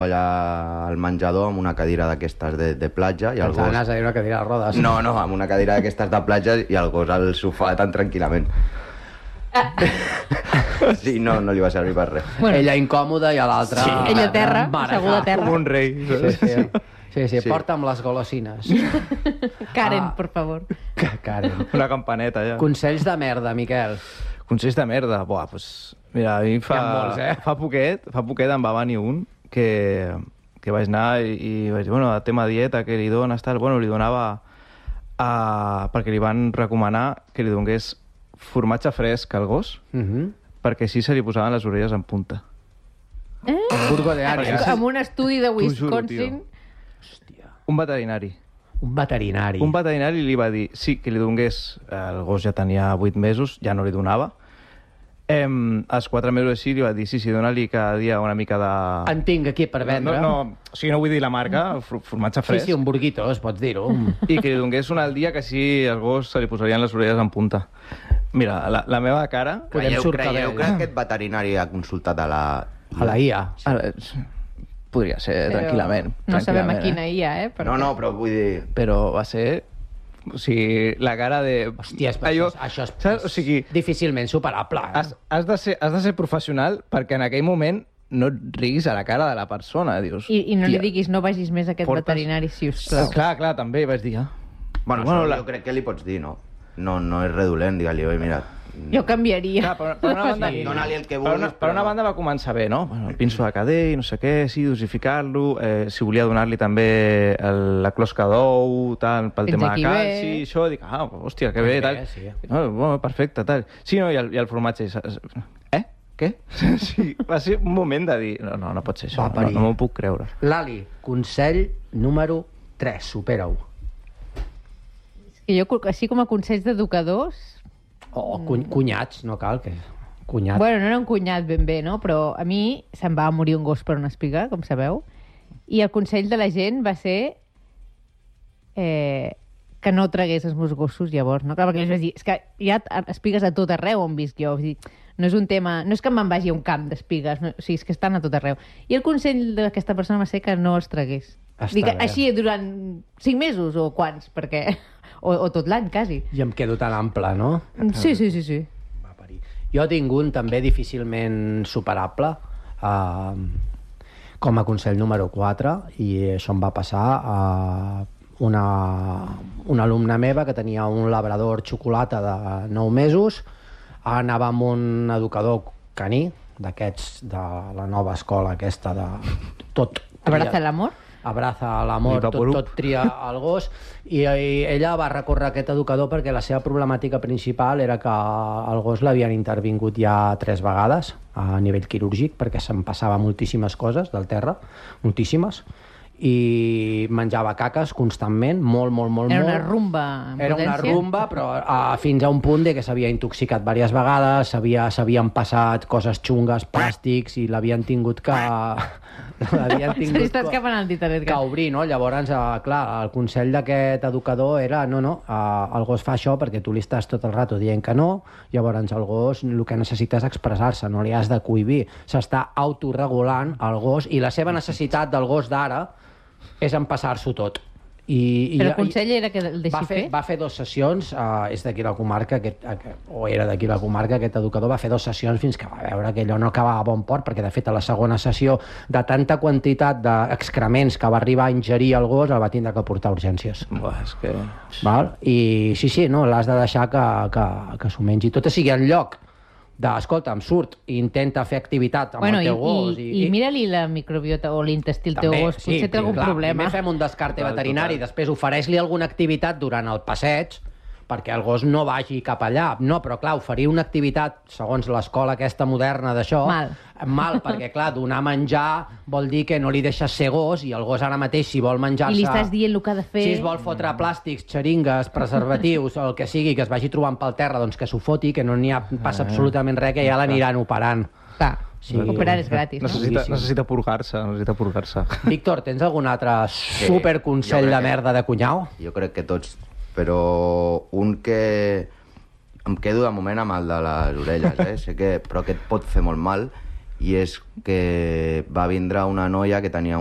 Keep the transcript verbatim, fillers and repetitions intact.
allà al menjador amb una cadira d'aquestes de, de platja i el Pensava gos... anaves a dir una cadira de rodes. No, no, amb una cadira d'aquestes de platja i el gos al sofà tan tranquil·lament. Sí, no, no li va servir per res. Bueno. Ella incòmoda i a l'altra... Sí. Ella a terra, segur a terra. Com un rei. Sí, sí, sí. sí, sí, Sí. porta'm les golosines. Karen, Ah. por favor. Karen. Una campaneta, ja. Consells de merda, Miquel. Consells de merda? Buah, doncs... Mira, a mi fa... Hi ha molts, eh? Fa poquet, fa poquet em va venir un que, que vaig anar i, i vaig dir, bueno, el tema dieta, que li dones, tal... Bueno, li donava... Uh, perquè li van recomanar que li donés formatge fresc al gos, Uh -huh. perquè així se li posaven les orelles en punta. Eh? Burgo de àrees. Amb un estudi de T'ho juro, Wisconsin... Hòstia. Un veterinari. Un veterinari. Un veterinari li va dir, sí, que li donés... El gos ja tenia vuit mesos, ja no li donava. Em, als quatre mesos així li va dir, sí, sí, dona-li cada dia una mica de... En tinc aquí per vendre. No, no, o sigui, no vull dir la marca, for- formatge Sí, fresc. sí, un burguito, es pots dir-ho. I que li donés una al dia que així el gos se li posarien les orelles en punta. Mira, la, la meva cara... Podem Creieu, surcar creieu d'ell. que aquest veterinari ha consultat a la... A la I A. Ara, podria ser, Però tranquil·lament. No sabem a tranquil·lament, quina I A, eh? No, no, però vull dir... Però va ser... O sigui, la cara de... Hòstia, és, Allò- això, això és, saps? O sigui, difícilment superable. Eh? has, has, de ser, has de ser professional perquè en aquell moment no et riguis a la cara de la persona. Dius, I, I no li "Tia, diguis, no vagis més a aquest portes- veterinari, si us Clar, plau. clar, clar, també vaig dir... Ah. Bueno, Bueno, bueno la- jo crec que li pots dir, no? No, no és redolent, digue-li, oi, mira... Jo canviaria. Clar, per, per una banda, Sí, dona-li el que per una, vulguis, per però una no. banda va començar bé, no? Bueno, el pinso de cadell, no sé què, sí, dosificar-lo, eh, si volia donar-li també el, la closca d'ou, tal, pel Fins tema aquí de bé. calci, això, dic, ah, hòstia, que bé, Bé, tal. sí. No, bueno, perfecte, tal. Sí, no, i el, i el formatge... Eh? Què? Sí, va ser un moment de dir, no, no, no pot ser això, Va no, parir. no m'ho puc creure. Lali, consell número tres, supera-ho. Que jo, així com a consells d'educadors... O cuny cunyats, no cal que... Cunyat. Bueno, no era un cunyat ben bé, no? Però a mi se'm va morir un gos per una espiga, com sabeu. I el consell de la gent va ser eh, que no tragués els meus gossos llavors, no? Clar, perquè jo vaig dir, és que hi ha espigues a tot arreu on visc jo. Vull dir, no és un tema... No és que me'n vagi a un camp d'espigues, no, o sigui, és que estan a tot arreu. I el consell d'aquesta persona va ser que no els tragués. Està Dic, bé. així durant cinc mesos o quants, perquè... O, o tot l'any, quasi. I em quedo tan ample, no? Sí, sí, sí, sí. Va parir. Jo tinc un també difícilment superable, uh, com a consell número quatre, i això em va passar a una, una alumna meva que tenia un labrador xocolata de nou mesos, anava amb un educador caní, d'aquests de la nova escola aquesta de tot... Abraza l'amor? Abraza l'amor, tot, Vivaporup. tot tria el gos, i, i ella va recórrer a aquest educador perquè la seva problemàtica principal era que el gos l'havien intervingut ja tres vegades a nivell quirúrgic, perquè se'n passava moltíssimes coses del terra, moltíssimes, i menjava caques constantment, molt, molt, molt, Era molt. una rumba en Era una potència? rumba, però a, fins a un punt de que s'havia intoxicat diverses vegades, s'havien passat coses xungues, plàstics, i l'havien tingut que... l'havien Se li tingut està que, escapant el dit, que Edgar. obrir, no? Llavors, eh, clar, el consell d'aquest educador era no, no, eh, el gos fa això perquè tu li estàs tot el rato dient que no, llavors el gos el que necessita és expressar-se, no li has de cohibir. S'està autoregulant el gos, i la seva necessitat del gos d'ara és empassar-s'ho tot. I, i, Però el i- consell era que el va deixi fer, fer? va fer dues sessions, uh, és d'aquí la comarca, aquest, aquest, o era d'aquí la comarca, aquest educador va fer dues sessions fins que va veure que allò no acabava a bon port, perquè de fet a la segona sessió, de tanta quantitat d'excrements que va arribar a ingerir el gos, el va tindre que portar a urgències. Buah, és que... Val? I sí, sí, no, l'has de deixar que, que, que s'ho mengi tot, o sigui, en lloc de, escolta'm, surt i intenta fer activitat amb Bueno, el i, teu gos... i, i mira-li la microbiota o l'intestí al teu també, gos, potser té algun clar, problema. Primer fem un descarte Total, veterinari, total. després ofereix-li alguna activitat durant el passeig, perquè el gos no vagi cap allà. No, però clar, oferir una activitat, segons l'escola aquesta moderna d'això... Mal. Mal, perquè clar, donar menjar vol dir que no li deixes ser gos, i el gos ara mateix, si vol menjar-se... I li estàs dient el que ha de fer... Si es vol fotre plàstics, xeringues, preservatius, o el que sigui, que es vagi trobant pel terra, doncs que s'ho foti, que no n'hi ha, passa absolutament res, que ja l'aniran operant. Clar, Sí. operar és gratis, no? Necessita, Sí, sí. necessita purgar-se, necessita purgar-se. Víctor, tens algun altre superconsell jo crec de que- merda de cunyau? Jo crec que tots, però un que... Em quedo de moment amb el de les orelles, eh? Sé que... però aquest pot fer molt mal, i és que va vindre una noia que tenia